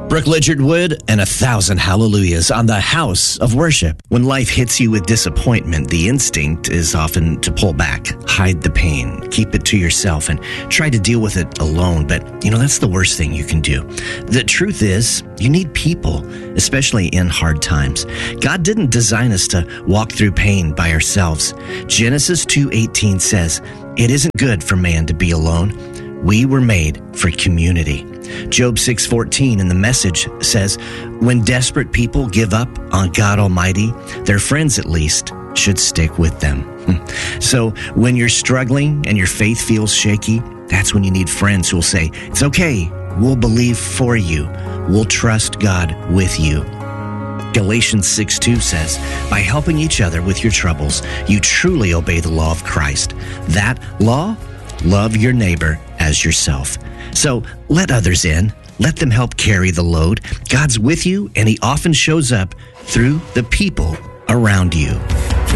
Brooke Lichard Wood and 1,000 hallelujahs on the House of Worship. When life hits you with disappointment, the instinct is often to pull back, hide the pain, keep it to yourself, and try to deal with it alone. But, that's the worst thing you can do. The truth is, you need people, especially in hard times. God didn't design us to walk through pain by ourselves. Genesis 2:18 says, "It isn't good for man to be alone. We were made for community." Job 6:14 in the Message says, "When desperate people give up on God Almighty, their friends at least should stick with them." So when you're struggling and your faith feels shaky, that's when you need friends who will say, "It's okay, we'll believe for you, we'll trust God with you." Galatians 6:2 says, "By helping each other with your troubles, you truly obey the law of Christ. That law? Love your neighbor as yourself." So let others in. Let them help carry the load. God's with you, and He often shows up through the people around you.